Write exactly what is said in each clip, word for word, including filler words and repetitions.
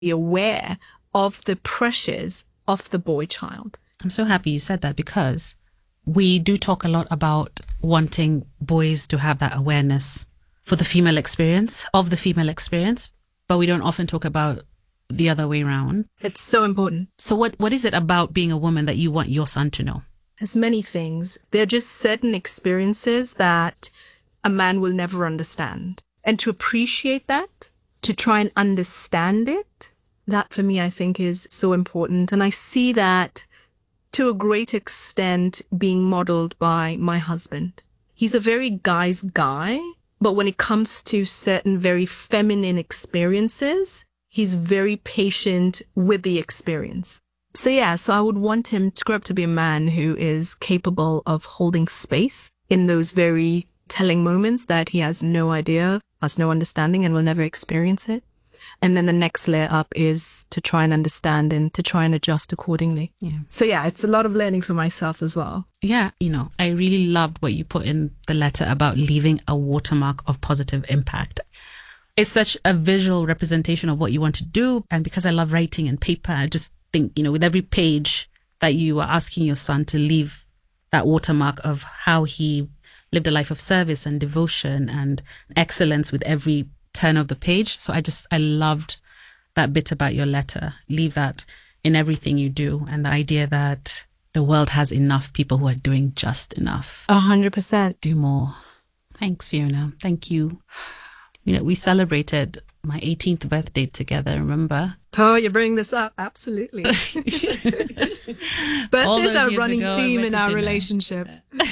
be aware of the pressures of the boy child. I'm so happy you said that, because we do talk a lot about wanting boys to have that awareness for the female experience, of the female experience, but we don't often talk about the other way around. It's so important. So what, what is it about being a woman that you want your son to know? There's many things. There are just certain experiences that a man will never understand. And to appreciate that, to try and understand it, that for me, I think is so important. And I see that to a great extent being modeled by my husband. He's a very guy's guy, but when it comes to certain very feminine experiences, he's very patient with the experience. So yeah, so I would want him to grow up to be a man who is capable of holding space in those very telling moments that he has no idea, has no understanding, and will never experience it. And then the next layer up is to try and understand and to try and adjust accordingly. Yeah. So yeah, it's a lot of learning for myself as well. Yeah, you know, I really loved what you put in the letter about leaving a watermark of positive impact. It's such a visual representation of what you want to do. And because I love writing and paper, I just think, you know, with every page that you are asking your son to leave that watermark of how he lived a life of service and devotion and excellence with every turn of the page. So I just, I loved that bit about your letter. Leave that in everything you do. And the idea that the world has enough people who are doing just enough. A hundred percent. Do more. Thanks, Fiona. Thank you. You know, we celebrated my eighteenth birthday together, remember? Oh, you're bringing this up. Absolutely. Birthdays are a running ago, theme in our dinner. Relationship.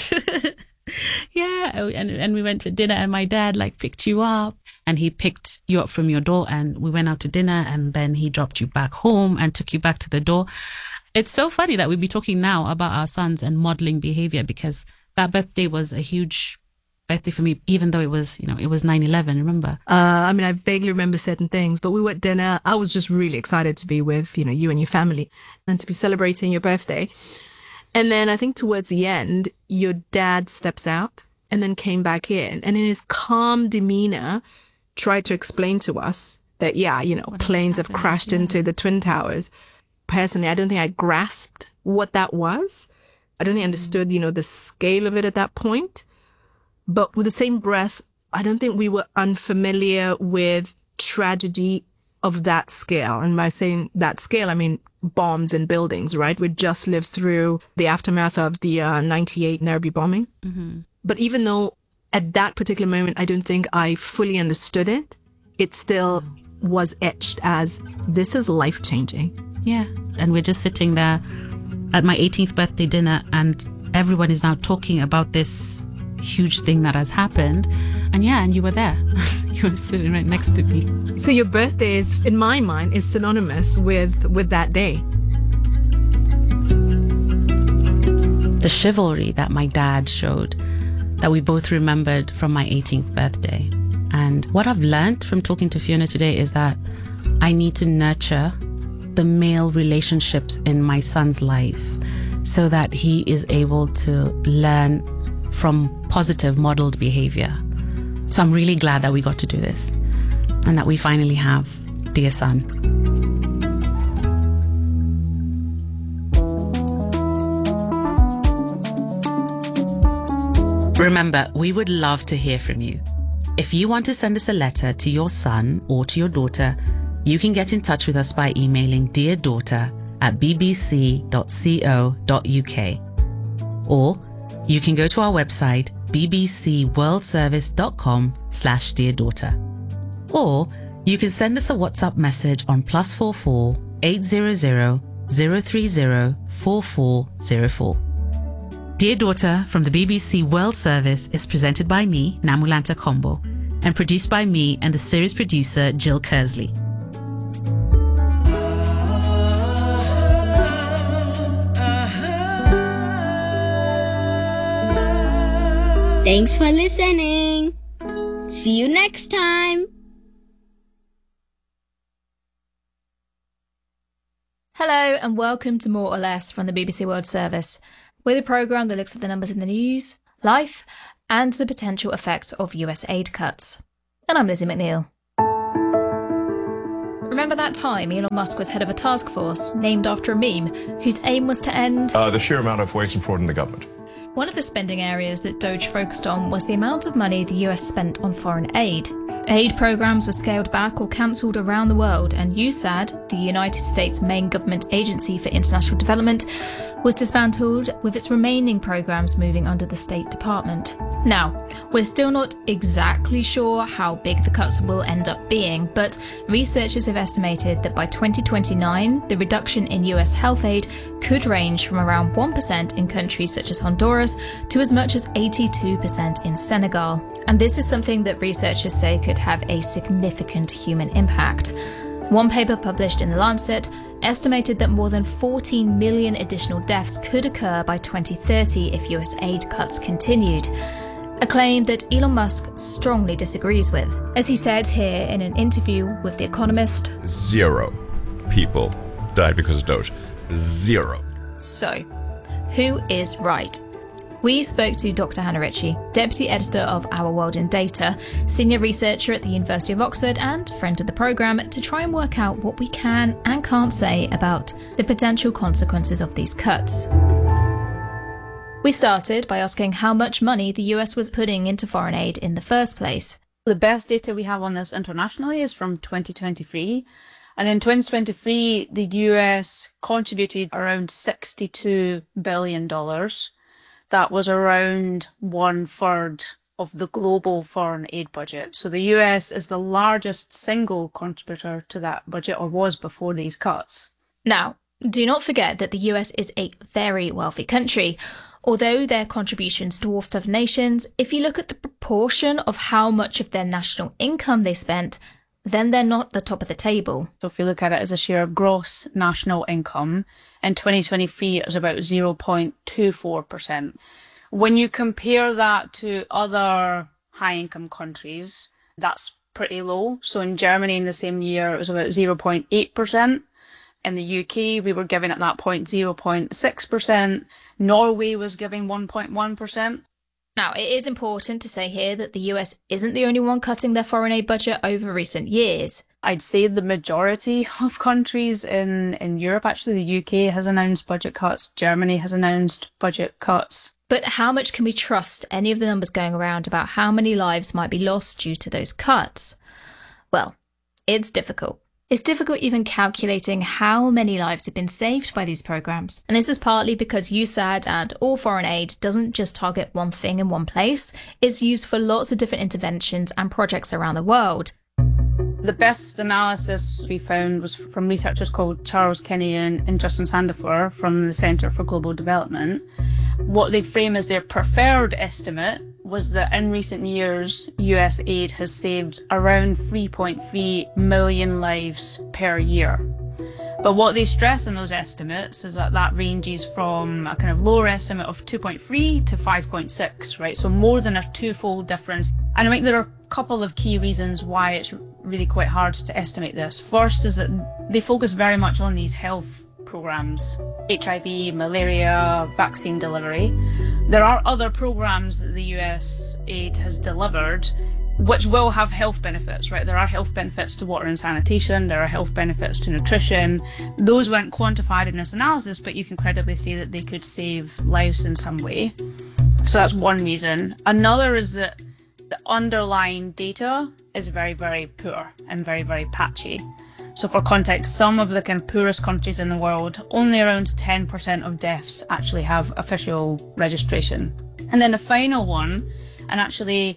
Yeah, and and we went to dinner, and my dad like picked you up, and he picked you up from your door, and we went out to dinner, and then he dropped you back home and took you back to the door. It's so funny that we'd be talking now about our sons and modeling behavior, because that birthday was a huge birthday for me, even though it was, you know, it was nine eleven, remember? Uh, I mean, I vaguely remember certain things, but we were at dinner. I was just really excited to be with, you know, you and your family and to be celebrating your birthday. And then I think towards the end, your dad steps out and then came back in, and in his calm demeanor tried to explain to us that, yeah, you know, what planes have crashed yeah. into the Twin Towers. Personally, I don't think I grasped what that was. I don't think I understood, you know, the scale of it at that point. But with the same breath, I don't think we were unfamiliar with tragedy of that scale. And by saying that scale, I mean bombs and buildings, right? We just lived through the aftermath of the uh, ninety-eight Nairobi bombing. Mm-hmm. But even though at that particular moment, I don't think I fully understood it, it still was etched as, this is life-changing. Yeah. And we're just sitting there at my eighteenth birthday dinner, and everyone is now talking about this huge thing that has happened. And yeah, and you were there. You were sitting right next to me. So your birthday is, in my mind, is synonymous with, with that day. The chivalry that my dad showed, that we both remembered from my eighteenth birthday. And what I've learned from talking to Fiona today is that I need to nurture the male relationships in my son's life so that he is able to learn from positive modeled behavior. So I'm really glad that we got to do this and that we finally have Dear Son. Remember, we would love to hear from you. If you want to send us a letter to your son or to your daughter, you can get in touch with us by emailing dear daughter at b b c dot co dot u k. Or you can go to our website, b b c world service dot com slash dear daughter. Or you can send us a WhatsApp message on plus four four eight zero zero zero three zero four four zero four. Dear Daughter from the B B C World Service is presented by me, Namulanta Kombo, and produced by me and the series producer, Jill Kersley. Thanks for listening. See you next time. Hello and welcome to More or Less from the B B C World Service. We're the programme that looks at the numbers in the news, life, and the potential effects of U S aid cuts. And I'm Lizzie McNeil. Remember that time Elon Musk was head of a task force named after a meme whose aim was to end uh, the sheer amount of wage and fraud in the government? One of the spending areas that Doge focused on was the amount of money the U S spent on foreign aid. Aid programs were scaled back or cancelled around the world, and U S A D, the United States' main government agency for international development, was dismantled, with its remaining programs moving under the State Department. Now, we're still not exactly sure how big the cuts will end up being, but researchers have estimated that by twenty twenty-nine, the reduction in U S health aid could range from around one percent in countries such as Honduras to as much as eighty-two percent in Senegal. And this is something that researchers say could have a significant human impact. One paper published in The Lancet estimated that more than fourteen million additional deaths could occur by twenty thirty if U S aid cuts continued. A claim that Elon Musk strongly disagrees with. As he said here in an interview with The Economist, Zero people died because of Doge. Zero. So, who is right? We spoke to Doctor Hannah Ritchie, Deputy Editor of Our World in Data, Senior Researcher at the University of Oxford and friend of the programme, to try and work out what we can and can't say about the potential consequences of these cuts. We started by asking how much money the U S was putting into foreign aid in the first place. The best data we have on this internationally is from twenty twenty-three. And in twenty twenty-three, the U S contributed around sixty-two billion dollars. That was around one third of the global foreign aid budget. So the U S is the largest single contributor to that budget, or was before these cuts. Now, do not forget that the U S is a very wealthy country. Although their contributions dwarfed other nations, if you look at the proportion of how much of their national income they spent, then they're not at the top of the table. So if you look at it as a share of gross national income, in twenty twenty-three it was about zero point two four percent. When you compare that to other high-income countries, that's pretty low. So in Germany in the same year it was about zero point eight percent. In the U K, we were giving at that point zero point six percent. Norway was giving one point one percent. Now, it is important to say here that the U S isn't the only one cutting their foreign aid budget over recent years. I'd say the majority of countries in, in Europe, actually the U K has announced budget cuts, Germany has announced budget cuts. But how much can we trust any of the numbers going around about how many lives might be lost due to those cuts? Well, it's difficult. It's difficult even calculating how many lives have been saved by these programs. And this is partly because U S A D and all foreign aid doesn't just target one thing in one place. It's used for lots of different interventions and projects around the world. The best analysis we found was from researchers called Charles Kinney and, and Justin Sandifer from the Centre for Global Development. What they frame as their preferred estimate was that in recent years, U S aid has saved around three point three million lives per year. But what they stress in those estimates is that that ranges from a kind of lower estimate of two point three to five point six, right? So more than a twofold difference. And I think there are a couple of key reasons why it's really quite hard to estimate this. First is that they focus very much on these health programs, H I V, malaria, vaccine delivery. There are other programs that the U S aid has delivered which will have health benefits, right? There are health benefits to water and sanitation, there are health benefits to nutrition. Those weren't quantified in this analysis, but you can credibly see that they could save lives in some way. So that's one reason. Another is that the underlying data is very, very poor and very, very patchy. So for context, some of the kind of poorest countries in the world, only around ten percent of deaths actually have official registration. And then the final one, and actually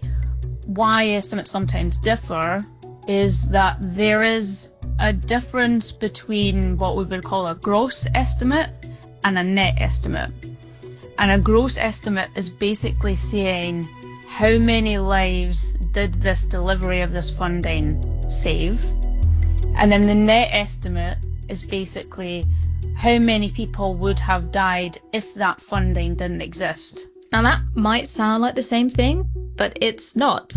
why estimates sometimes differ, is that there is a difference between what we would call a gross estimate and a net estimate. And a gross estimate is basically saying how many lives did this delivery of this funding save? And then the net estimate is basically how many people would have died if that funding didn't exist. Now that might sound like the same thing, but it's not.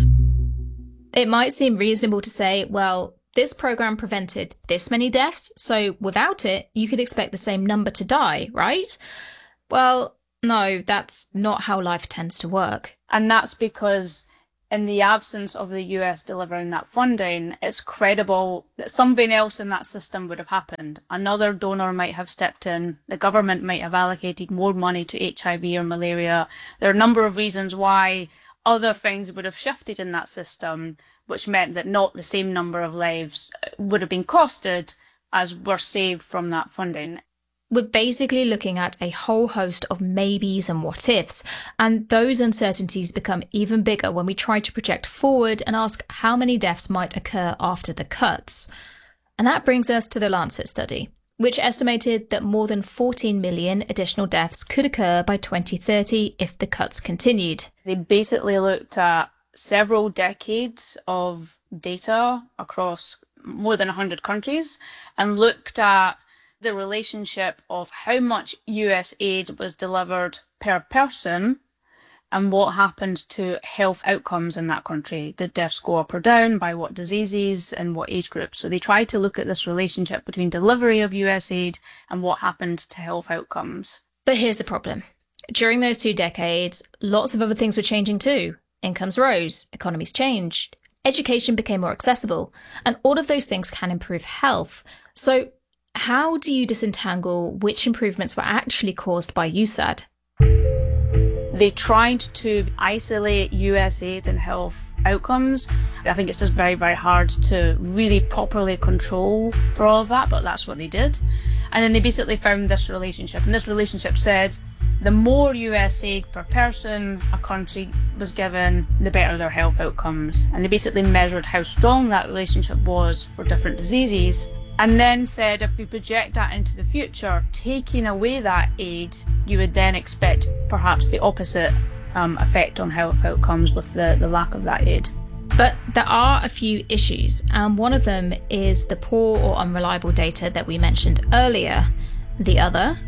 It might seem reasonable to say, well, this program prevented this many deaths, so without it, you could expect the same number to die, right? Well, no, that's not how life tends to work. And that's because in the absence of the U S delivering that funding, it's credible that something else in that system would have happened. Another donor might have stepped in. The government might have allocated more money to H I V or malaria. There are a number of reasons why other things would have shifted in that system, which meant that not the same number of lives would have been costed as were saved from that funding. We're basically looking at a whole host of maybes and what ifs, and those uncertainties become even bigger when we try to project forward and ask how many deaths might occur after the cuts. And that brings us to the Lancet study, which estimated that more than fourteen million additional deaths could occur by twenty thirty if the cuts continued. They basically looked at several decades of data across more than one hundred countries and looked at the relationship of how much U S aid was delivered per person and what happened to health outcomes in that country. Did deaths go up or down, by what diseases and what age groups? So they tried to look at this relationship between delivery of U S aid and what happened to health outcomes. But here's the problem. During those two decades, lots of other things were changing too. Incomes rose, economies changed, education became more accessible, and all of those things can improve health. So how do you disentangle which improvements were actually caused by U S A I D? They tried to isolate U S aid and health outcomes. I think it's just very, very hard to really properly control for all of that, but that's what they did. And then they basically found this relationship, and this relationship said the more U S aid per person a country was given, the better their health outcomes. And they basically measured how strong that relationship was for different diseases, and then said if we project that into the future, taking away that aid, you would then expect perhaps the opposite um, effect on health outcomes with the, the lack of that aid. But there are a few issues, and one of them is the poor or unreliable data that we mentioned earlier. The other?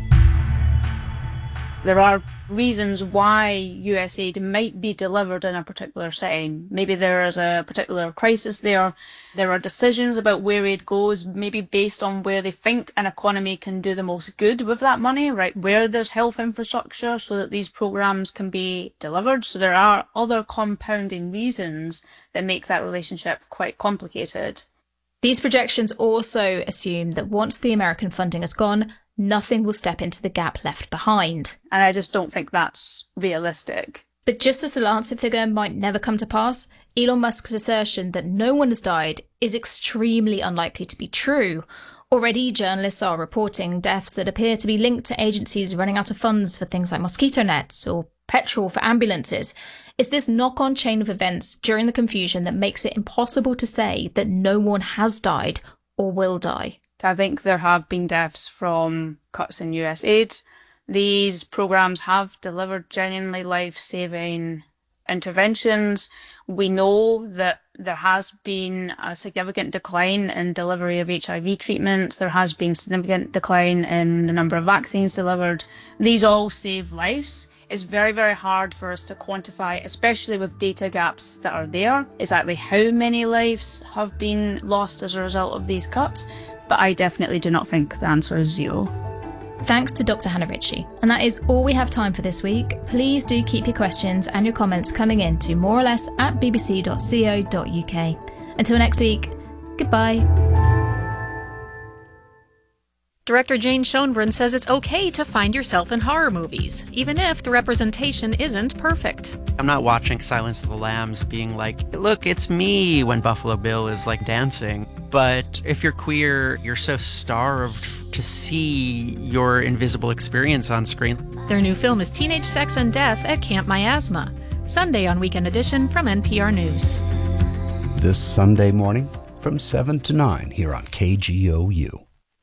There are reasons why U S aid might be delivered in a particular setting. Maybe there is a particular crisis there. There are decisions about where aid goes, maybe based on where they think an economy can do the most good with that money, right? Where there's health infrastructure so that these programs can be delivered. So there are other compounding reasons that make that relationship quite complicated. These projections also assume that once the American funding is gone, nothing will step into the gap left behind. And I just don't think that's realistic. But just as the Lancet figure might never come to pass, Elon Musk's assertion that no one has died is extremely unlikely to be true. Already, journalists are reporting deaths that appear to be linked to agencies running out of funds for things like mosquito nets or petrol for ambulances. It's this knock-on chain of events during the confusion that makes it impossible to say that no one has died or will die. I think there have been deaths from cuts in U S aid. These programs have delivered genuinely life-saving interventions. We know that there has been a significant decline in delivery of H I V treatments. There has been significant decline in the number of vaccines delivered. These all save lives. It's very, very hard for us to quantify, especially with data gaps that are there, exactly how many lives have been lost as a result of these cuts. But I definitely do not think the answer is zero. Thanks to Doctor Hannah Ritchie. And that is all we have time for this week. Please do keep your questions and your comments coming in to more or less at b b c dot co dot u k. Until next week, goodbye. Director Jane Schoenbrun says it's okay to find yourself in horror movies, even if the representation isn't perfect. I'm not watching Silence of the Lambs being like, look, it's me, when Buffalo Bill is like dancing. But if you're queer, you're so starved to see your invisible experience on screen. Their new film is Teenage Sex and Death at Camp Miasma, Sunday on Weekend Edition from N P R News. This Sunday morning from seven to nine here on K G O U.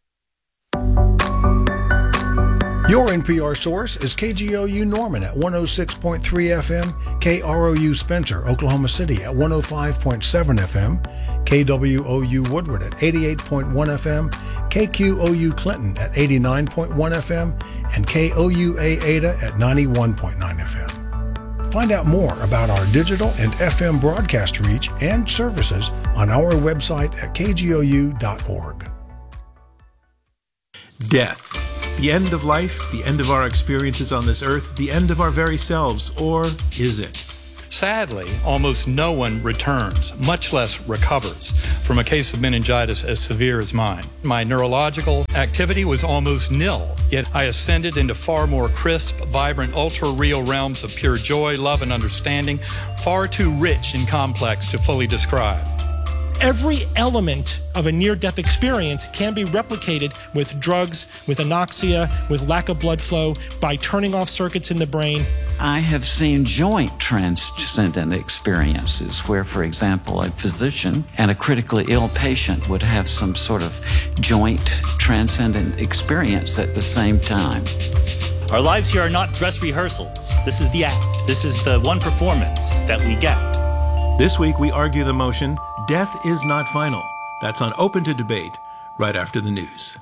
Your N P R source is K G O U Norman at one oh six point three F M, K R O U Spencer, Oklahoma City at one oh five point seven F M, K W O U Woodward at eighty-eight point one F M, K Q O U Clinton at eighty-nine point one F M, and K O U A Ada at ninety-one point nine F M. Find out more about our digital and F M broadcast reach and services on our website at k g o u dot org. Death. The end of life, the end of our experiences on this earth, the end of our very selves, or is it? Sadly, almost no one returns, much less recovers, from a case of meningitis as severe as mine. My neurological activity was almost nil, yet I ascended into far more crisp, vibrant, ultra-real realms of pure joy, love, and understanding, far too rich and complex to fully describe. Every element of a near-death experience can be replicated with drugs, with anoxia, with lack of blood flow, by turning off circuits in the brain. I have seen joint transcendent experiences where, for example, a physician and a critically ill patient would have some sort of joint transcendent experience at the same time. Our lives here are not dress rehearsals. This is the act. This is the one performance that we get. This week we argue the motion, Death is Not Final. That's on Open to Debate, right after the news.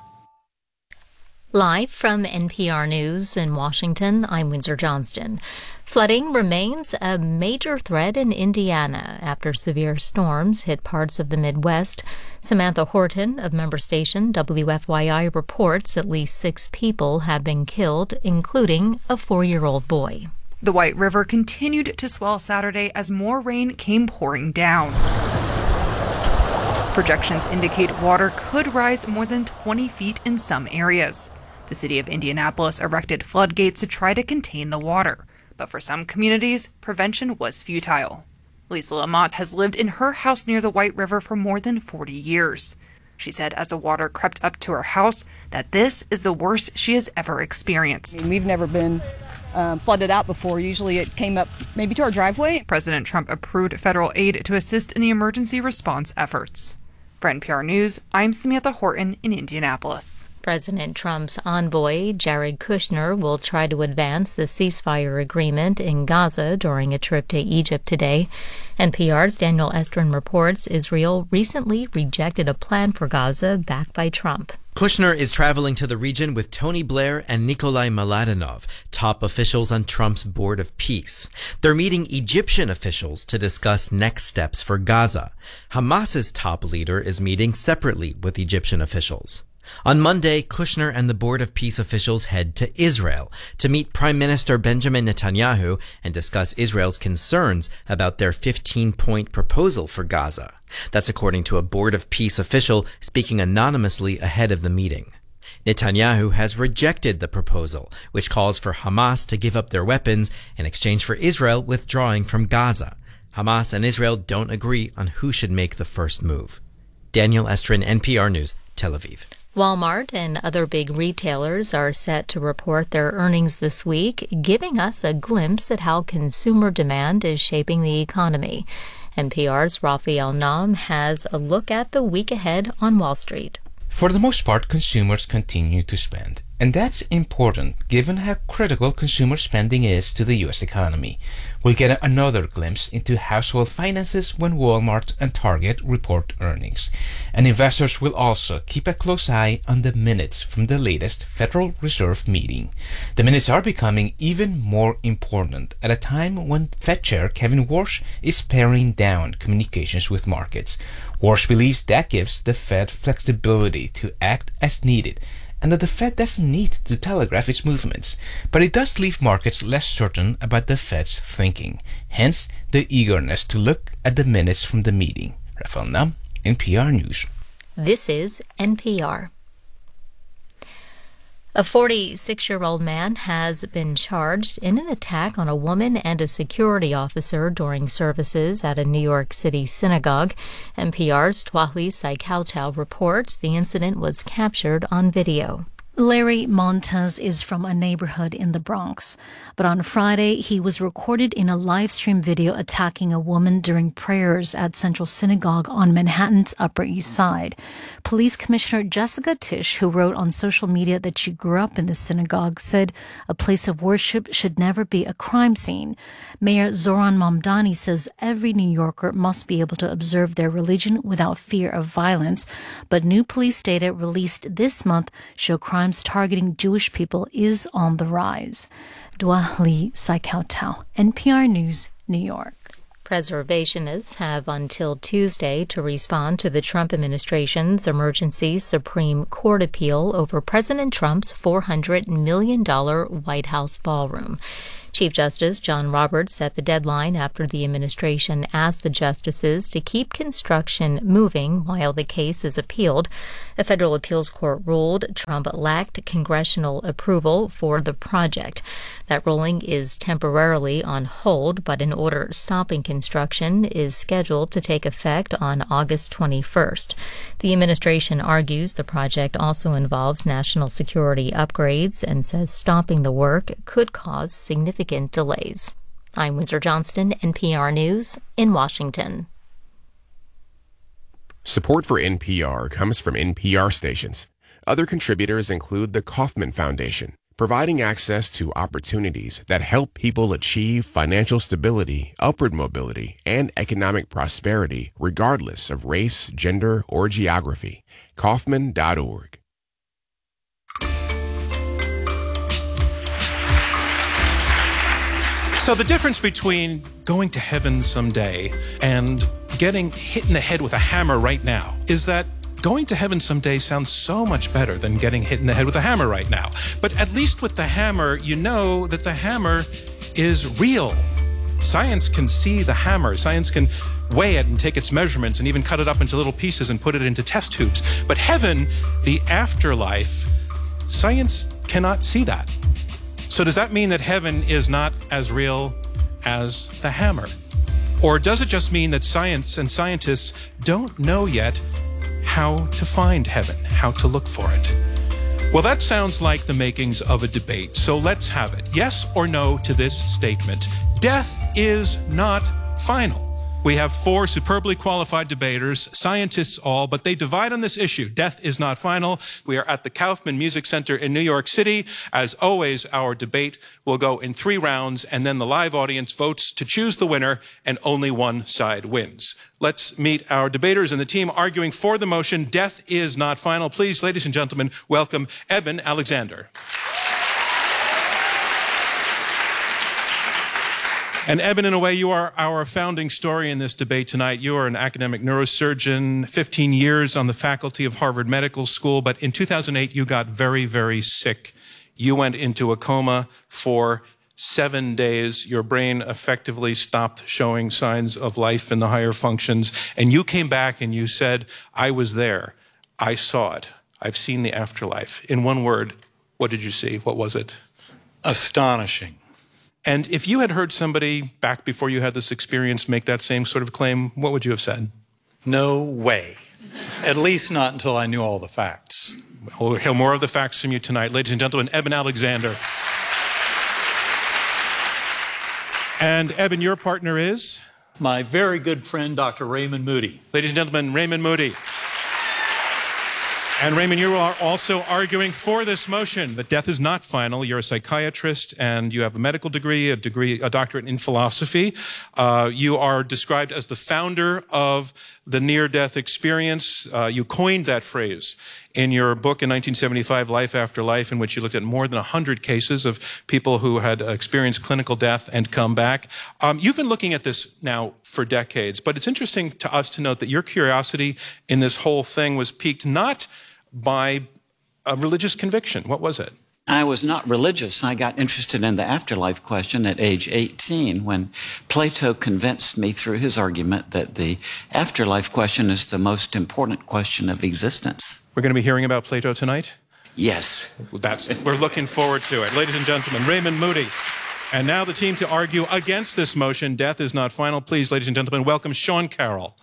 Live from N P R News in Washington, I'm Windsor Johnston. Flooding remains a major threat in Indiana after severe storms hit parts of the Midwest. Samantha Horton of member station W F Y I reports at least six people have been killed, including a four-year-old boy. The White River continued to swell Saturday as more rain came pouring down. Projections indicate water could rise more than twenty feet in some areas. The city of Indianapolis erected floodgates to try to contain the water, but for some communities, prevention was futile. Lisa Lamont has lived in her house near the White River for more than forty years. She said as the water crept up to her house that this is the worst she has ever experienced. We've never been um, flooded out before. Usually it came up maybe to our driveway. President Trump approved federal aid to assist in the emergency response efforts. For N P R News, I'm Samantha Horton in Indianapolis. President Trump's envoy, Jared Kushner, will try to advance the ceasefire agreement in Gaza during a trip to Egypt today. N P R's Daniel Estrin reports Israel recently rejected a plan for Gaza backed by Trump. Kushner is traveling to the region with Tony Blair and Nikolai Mladenov, top officials on Trump's Board of Peace. They're meeting Egyptian officials to discuss next steps for Gaza. Hamas's top leader is meeting separately with Egyptian officials. On Monday, Kushner and the Board of Peace officials head to Israel to meet Prime Minister Benjamin Netanyahu and discuss Israel's concerns about their fifteen-point proposal for Gaza. That's according to a Board of Peace official speaking anonymously ahead of the meeting. Netanyahu has rejected the proposal, which calls for Hamas to give up their weapons in exchange for Israel withdrawing from Gaza. Hamas and Israel don't agree on who should make the first move. Daniel Estrin, N P R News, Tel Aviv. Walmart and other big retailers are set to report their earnings this week, giving us a glimpse at how consumer demand is shaping the economy. N P R's Raphael Nam has a look at the week ahead on Wall Street. For the most part, consumers continue to spend. And that's important given how critical consumer spending is to the U S economy. We'll get another glimpse into household finances when Walmart and Target report earnings. And investors will also keep a close eye on the minutes from the latest Federal Reserve meeting. The minutes are becoming even more important at a time when Fed Chair Kevin Warsh is paring down communications with markets. Warsh believes that gives the Fed flexibility to act as needed, and that the Fed doesn't need to telegraph its movements, but it does leave markets less certain about the Fed's thinking. Hence, the eagerness to look at the minutes from the meeting. Raphael Nam, N P R News. This is N P R. A forty-six-year-old man has been charged in an attack on a woman and a security officer during services at a New York City synagogue. N P R's Twahli Saikauchau reports the incident was captured on video. Larry Montez is from a neighborhood in the Bronx, but on Friday he was recorded in a live stream video attacking a woman during prayers at Central Synagogue on Manhattan's Upper East Side. Police Commissioner Jessica Tisch, who wrote on social media that she grew up in the synagogue, said a place of worship should never be a crime scene. Mayor Zoran Mamdani says every New Yorker must be able to observe their religion without fear of violence, but new police data released this month show crime targeting Jewish people is on the rise. Dua Li Saikauchau, N P R News, New York. Preservationists have until Tuesday to respond to the Trump administration's emergency Supreme Court appeal over President Trump's four hundred million dollars White House ballroom. Chief Justice John Roberts set the deadline after the administration asked the justices to keep construction moving while the case is appealed. A federal appeals court ruled Trump lacked congressional approval for the project. That ruling is temporarily on hold, but an order stopping construction is scheduled to take effect on August twenty-first. The administration argues the project also involves national security upgrades and says stopping the work could cause significant delays. I'm Windsor Johnston, N P R News in Washington. Support for N P R comes from N P R stations. Other contributors include the Kauffman Foundation, providing access to opportunities that help people achieve financial stability, upward mobility, and economic prosperity regardless of race, gender, or geography. Kauffman dot org. So the difference between going to heaven someday and getting hit in the head with a hammer right now is that going to heaven someday sounds so much better than getting hit in the head with a hammer right now. But at least with the hammer, you know that the hammer is real. Science can see the hammer. Science can weigh it and take its measurements and even cut it up into little pieces and put it into test tubes. But heaven, the afterlife, science cannot see that. So does that mean that heaven is not as real as the hammer? Or does it just mean that science and scientists don't know yet how to find heaven, how to look for it? Well, that sounds like the makings of a debate. So let's have it. Yes or no to this statement. Death is not final. We have four superbly qualified debaters, scientists all, but they divide on this issue. Death is not final. We are at the Kauffman Music Center in New York City. As always, our debate will go in three rounds, and then the live audience votes to choose the winner, and only one side wins. Let's meet our debaters and the team arguing for the motion, Death is not final. Please, ladies and gentlemen, welcome Eben Alexander. And Eben, in a way, you are our founding story in this debate tonight. You are an academic neurosurgeon, fifteen years on the faculty of Harvard Medical School, but in two thousand eight, you got very, very sick. You went into a coma for seven days. Your brain effectively stopped showing signs of life in the higher functions, and you came back and you said, I was there. I saw it. I've seen the afterlife. In one word, what did you see? What was it? Astonishing. And if you had heard somebody back before you had this experience make that same sort of claim, what would you have said? No way. At least not until I knew all the facts. We'll hear more of the facts from you tonight. Ladies and gentlemen, Eben Alexander. And Eben, your partner is? My very good friend, Doctor Raymond Moody. Ladies and gentlemen, Raymond Moody. And Raymond, you are also arguing for this motion that death is not final. You're a psychiatrist and you have a medical degree, a degree, a doctorate in philosophy. Uh, you are described as the founder of the near-death experience. Uh, you coined that phrase in your book in nineteen seventy-five, Life After Life, in which you looked at more than one hundred cases of people who had experienced clinical death and come back. Um, you've been looking at this now for decades, but it's interesting to us to note that your curiosity in this whole thing was piqued not by a religious conviction. What was it? I was not religious. I got interested in the afterlife question at age eighteen when Plato convinced me through his argument that the afterlife question is the most important question of existence. We're going to be hearing about Plato tonight? Yes. That's, we're looking forward to it. Ladies and gentlemen, Raymond Moody. And now the team to argue against this motion, Death is not final. Please, ladies and gentlemen, welcome Sean Carroll.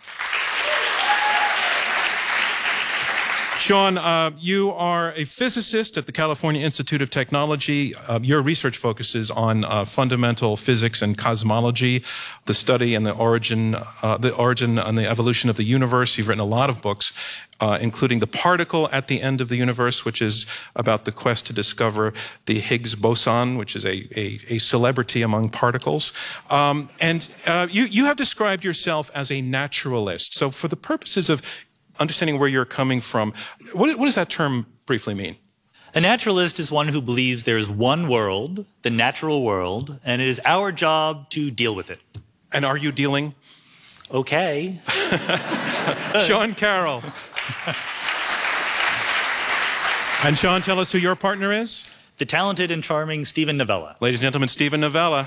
Sean, uh, you are a physicist at the California Institute of Technology. Uh, your research focuses on uh, fundamental physics and cosmology, the study and the origin, uh, the origin and the evolution of the universe. You've written a lot of books, uh, including The Particle at the End of the Universe, which is about the quest to discover the Higgs boson, which is a, a, a celebrity among particles. Um, and uh, you, you have described yourself as a naturalist. So for the purposes of understanding where you're coming from, what, what does that term briefly mean? A naturalist is one who believes there is one world, the natural world, and it is our job to deal with it. And are you dealing? Okay. Sean Carroll. And Sean, tell us who your partner is? the talented and charming Steven Novella. Ladies and gentlemen, Steven Novella.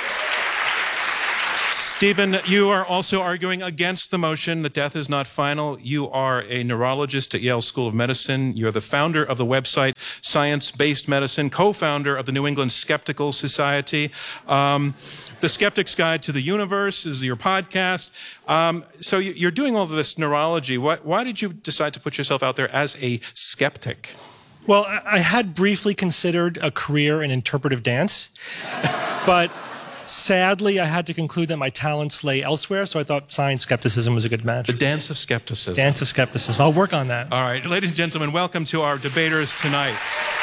Stephen, you are also arguing against the motion that death is not final. You are a neurologist at Yale School of Medicine. You're the founder of the website Science-Based Medicine, co-founder of the New England Skeptical Society. Um, the Skeptic's Guide to the Universe is your podcast. Um, so you're doing all of this neurology. Why, why did you decide to put yourself out there as a skeptic? Well, I had briefly considered a career in interpretive dance, but sadly, I had to conclude that my talents lay elsewhere, so I thought science skepticism was a good match. The dance of skepticism. Dance of skepticism. I'll work on that. All right. Ladies and gentlemen, welcome to our debaters tonight.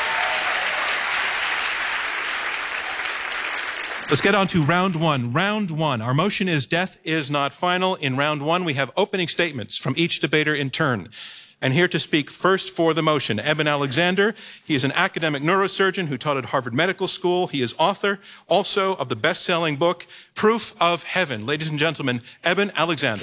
Let's get on to round one. Round one. Our motion is death is not final. In round one, we have opening statements from each debater in turn. And here to speak first for the motion, Eben Alexander. He is an academic neurosurgeon who taught at Harvard Medical School. He is author also of the best-selling book, Proof of Heaven. Ladies and gentlemen, Eben Alexander.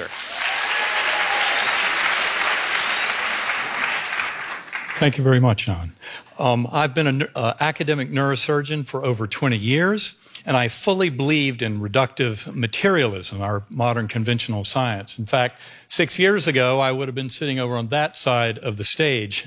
Thank you very much, John. Um, I've been an uh, academic neurosurgeon for over twenty years. And I fully believed in reductive materialism, our modern conventional science. In fact, six years ago, I would have been sitting over on that side of the stage.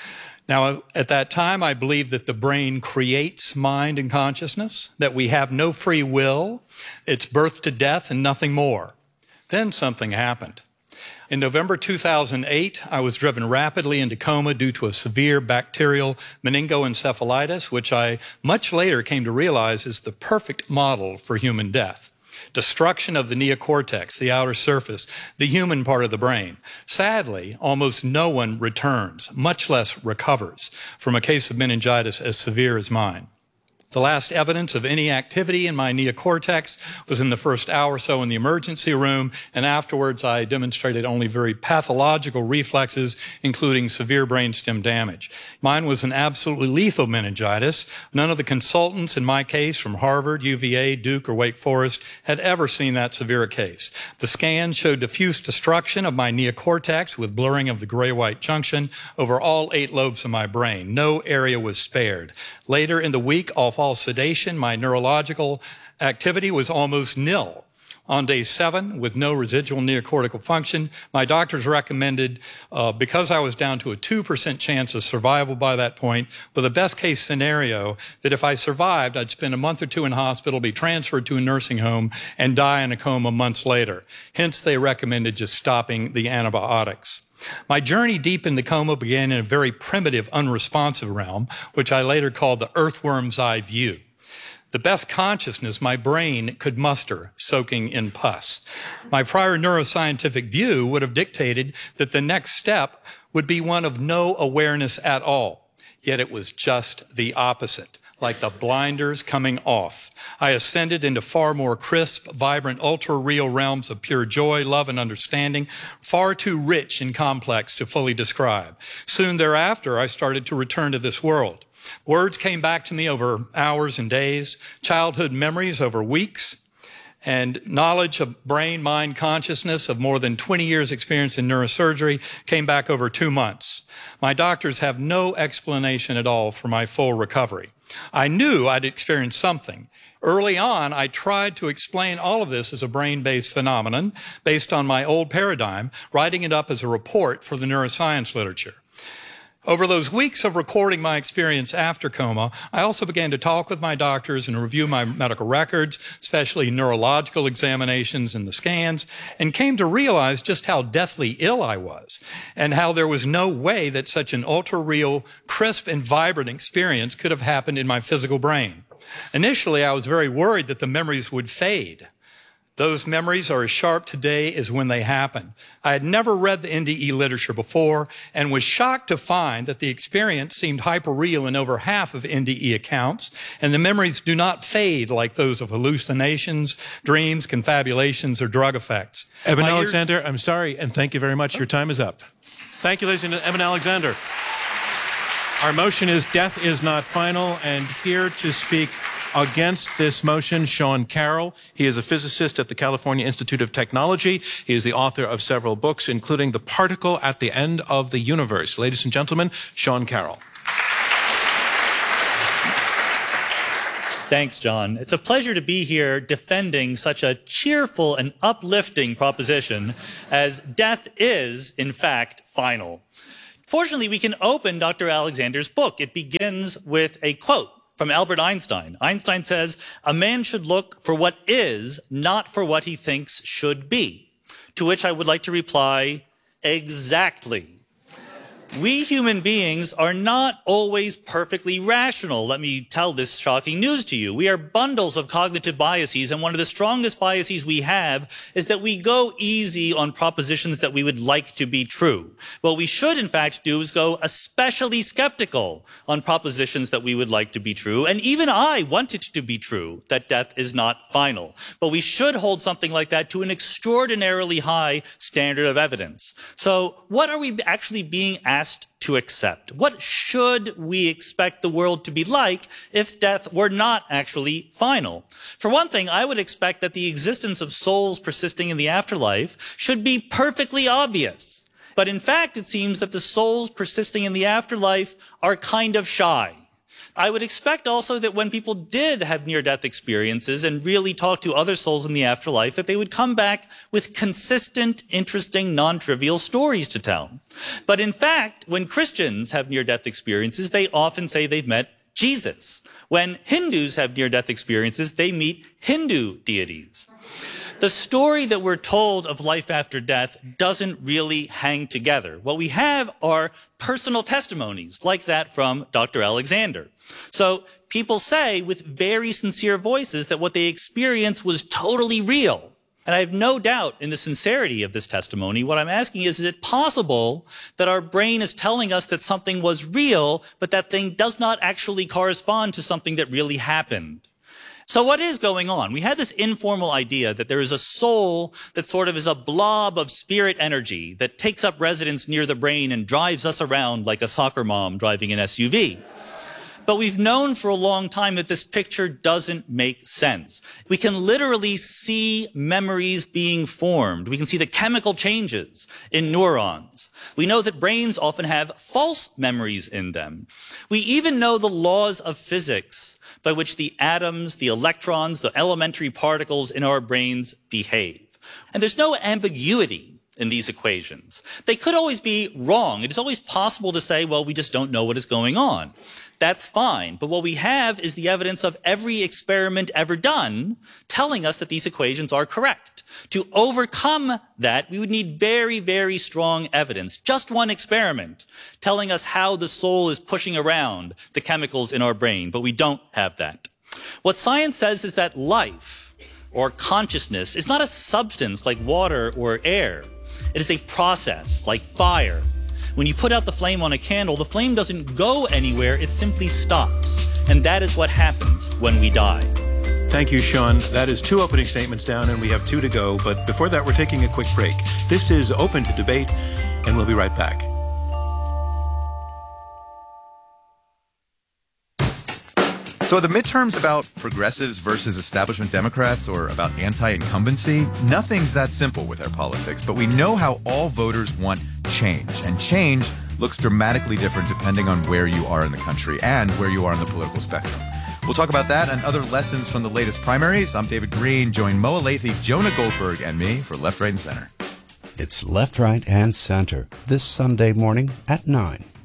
Now, at that time, I believed that the brain creates mind and consciousness, that we have no free will, it's birth to death and nothing more. Then something happened. In November two thousand eight, I was driven rapidly into coma due to a severe bacterial meningoencephalitis, which I much later came to realize is the perfect model for human death. Destruction of the neocortex, the outer surface, the human part of the brain. Sadly, almost no one returns, much less recovers, from a case of meningitis as severe as mine. The last evidence of any activity in my neocortex was in the first hour or so in the emergency room, and afterwards I demonstrated only very pathological reflexes, including severe brainstem damage. Mine was an absolutely lethal meningitis. None of the consultants in my case from Harvard, U V A, Duke, or Wake Forest had ever seen that severe a case. The scan showed diffuse destruction of my neocortex with blurring of the gray-white junction over all eight lobes of my brain. No area was spared. Later in the week, off all sedation, my neurological activity was almost nil. On day seven, with no residual neocortical function, my doctors recommended, uh, because I was down to a two percent chance of survival by that point, with a best-case scenario, that if I survived, I'd spend a month or two in hospital, be transferred to a nursing home, and die in a coma months later. Hence, they recommended just stopping the antibiotics. My journey deep in the coma began in a very primitive, unresponsive realm, which I later called the earthworm's eye view. The best consciousness my brain could muster, soaking in pus. My prior neuroscientific view would have dictated that the next step would be one of no awareness at all. Yet it was just the opposite. Like the blinders coming off. I ascended into far more crisp, vibrant, ultra-real realms of pure joy, love, and understanding, far too rich and complex to fully describe. Soon thereafter, I started to return to this world. Words came back to me over hours and days, childhood memories over weeks, and knowledge of brain, mind, consciousness of more than twenty years experience in neurosurgery came back over two months. My doctors have no explanation at all for my full recovery. I knew I'd experienced something. Early on, I tried to explain all of this as a brain-based phenomenon based on my old paradigm, writing it up as a report for the neuroscience literature. Over those weeks of recording my experience after coma, I also began to talk with my doctors and review my medical records, especially neurological examinations and the scans, and came to realize just how deathly ill I was and how there was no way that such an ultra-real, crisp, and vibrant experience could have happened in my physical brain. Initially, I was very worried that the memories would fade. Those memories are as sharp today as when they happened. I had never read the N D E literature before and was shocked to find that the experience seemed hyper-real in over half of N D E accounts, and the memories do not fade like those of hallucinations, dreams, confabulations, or drug effects. Eben My Alexander, I'm sorry, and thank you very much. Your time is up. Thank you, ladies and gentlemen. Eben Alexander. Our motion is death is not final, and here to speak against this motion, Sean Carroll. He is a physicist at the California Institute of Technology. He is the author of several books, including The Particle at the End of the Universe. Ladies and gentlemen, Sean Carroll. Thanks, John. It's a pleasure to be here defending such a cheerful and uplifting proposition as death is, in fact, final. Fortunately, we can open Doctor Alexander's book. It begins with a quote from Albert Einstein. Einstein says, "A man should look for what is, not for what he thinks should be." To which I would like to reply, exactly. We human beings are not always perfectly rational. Let me tell this shocking news to you. We are bundles of cognitive biases, and one of the strongest biases we have is that we go easy on propositions that we would like to be true. What we should, in fact, do is go especially skeptical on propositions that we would like to be true. And even I want it to be true that death is not final. But we should hold something like that to an extraordinarily high standard of evidence. So what are we actually being asked to accept? What should we expect the world to be like if death were not actually final? For one thing, I would expect that the existence of souls persisting in the afterlife should be perfectly obvious. But in fact, it seems that the souls persisting in the afterlife are kind of shy. I would expect also that when people did have near-death experiences and really talk to other souls in the afterlife, that they would come back with consistent, interesting, non-trivial stories to tell. But in fact, when Christians have near-death experiences, they often say they've met Jesus. When Hindus have near-death experiences, they meet Hindu deities. The story that we're told of life after death doesn't really hang together. What we have are personal testimonies, like that from Doctor Alexander. So people say with very sincere voices that what they experienced was totally real. And I have no doubt in the sincerity of this testimony. What I'm asking is, is it possible that our brain is telling us that something was real, but that thing does not actually correspond to something that really happened? So what is going on? We had this informal idea that there is a soul that sort of is a blob of spirit energy that takes up residence near the brain and drives us around like a soccer mom driving an S U V. But we've known for a long time that this picture doesn't make sense. We can literally see memories being formed. We can see the chemical changes in neurons. We know that brains often have false memories in them. We even know the laws of physics by which the atoms, the electrons, the elementary particles in our brains behave. And there's no ambiguity in these equations. They could always be wrong. It is always possible to say, well, we just don't know what is going on. That's fine. But what we have is the evidence of every experiment ever done telling us that these equations are correct. To overcome that, we would need very, very strong evidence. Just one experiment telling us how the soul is pushing around the chemicals in our brain, but we don't have that. What science says is that life, or consciousness, is not a substance like water or air. It is a process, like fire. When you put out the flame on a candle, the flame doesn't go anywhere, it simply stops. And that is what happens when we die. Thank you, Sean. That is two opening statements down, and we have two to go. But before that, we're taking a quick break. This is Open to Debate, and we'll be right back. So are the midterms about progressives versus establishment Democrats or about anti-incumbency? Nothing's that simple with our politics, but we know how all voters want change. And change looks dramatically different depending on where you are in the country and where you are on the political spectrum. We'll talk about that and other lessons from the latest primaries. I'm David Green. Join Mo Alathe, Jonah Goldberg, and me for Left, Right, and Center. It's Left, Right, and Center this Sunday morning at nine.